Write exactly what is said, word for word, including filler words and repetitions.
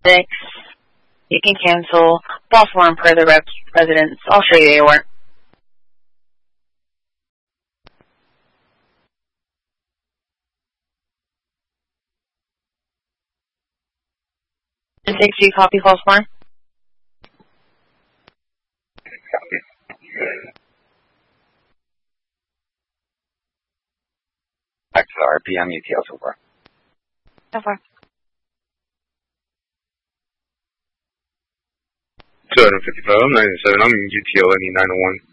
six. You can cancel. False alarm per the rep's residence. I'll show you your work. six, do you copy false alarm? Copy. X R P M E T L so far. So far. two fifty-five, I'm ninety-seven, I'm in U T O, I need nine oh one.